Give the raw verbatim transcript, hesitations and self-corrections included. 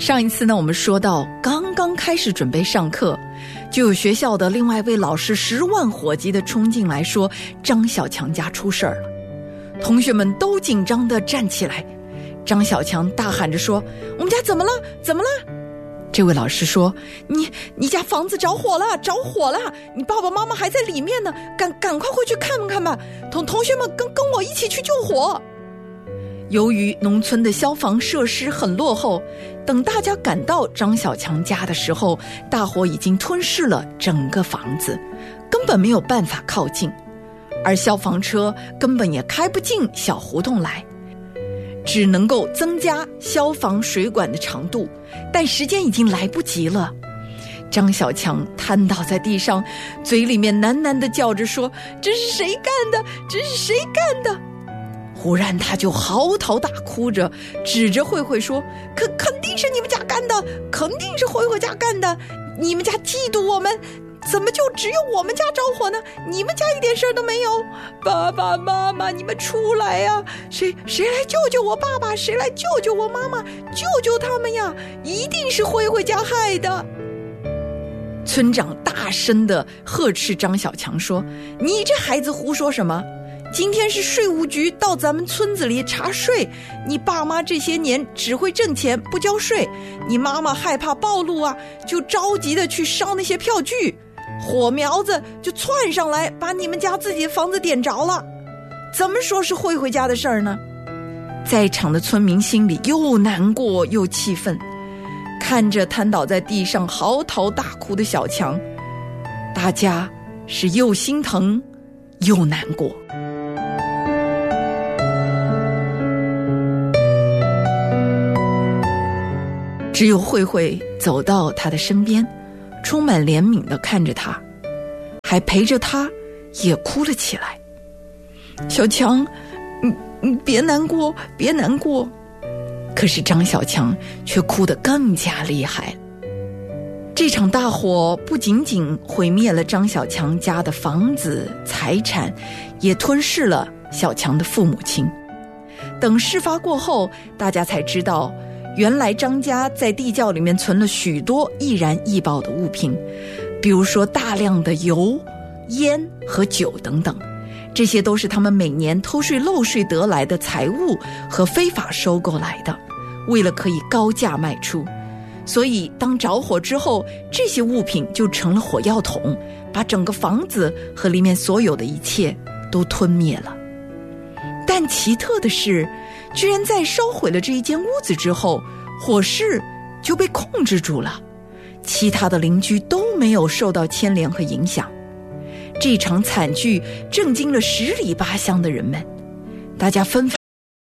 上一次呢，我们说到刚刚开始准备上课，就有学校的另外一位老师十万火急地冲进来说张小强家出事儿了。同学们都紧张地站起来，张小强大喊着说：我们家怎么了怎么了？这位老师说：你你家房子着火了着火了，你爸爸妈妈还在里面呢，赶赶快回去看看吧，同同学们跟跟我一起去救火。由于农村的消防设施很落后，等大家赶到张小强家的时候，大火已经吞噬了整个房子，根本没有办法靠近，而消防车根本也开不进小胡同来，只能够增加消防水管的长度，但时间已经来不及了。张小强瘫倒在地上，嘴里面喃喃地叫着说：这是谁干的？这是谁干的？忽然他就嚎啕大哭着，指着慧慧说：肯肯定是你们家干的，肯定是慧慧家干的，你们家嫉妒我们，怎么就只有我们家着火呢？你们家一点事儿都没有。爸爸妈妈，你们出来呀！谁谁来救救我爸爸？谁来救救我妈妈？救救他们呀！一定是慧慧家害的。村长大声地呵斥张小强说：你这孩子胡说什么？今天是税务局到咱们村子里查税，你爸妈这些年只会挣钱不交税，你妈妈害怕暴露啊，就着急的去烧那些票据，火苗子就窜上来，把你们家自己的房子点着了，怎么说是慧慧家的事儿呢？在场的村民心里又难过又气愤，看着瘫倒在地上嚎啕大哭的小强，大家是又心疼又难过。只有慧慧走到他的身边，充满怜悯地看着他，还陪着他也哭了起来。小强，你你别难过别难过。可是张小强却哭得更加厉害。这场大火不仅仅毁灭了张小强家的房子财产，也吞噬了小强的父母亲。等事发过后，大家才知道原来张家在地窖里面存了许多易燃易爆的物品，比如说大量的油、烟和酒等等，这些都是他们每年偷税漏税得来的财物和非法收购来的，为了可以高价卖出。所以当着火之后，这些物品就成了火药桶，把整个房子和里面所有的一切都吞灭了。但奇特的是，居然在烧毁了这一间屋子之后，火势就被控制住了，其他的邻居都没有受到牵连和影响。这场惨剧震惊了十里八乡的人们，大家纷纷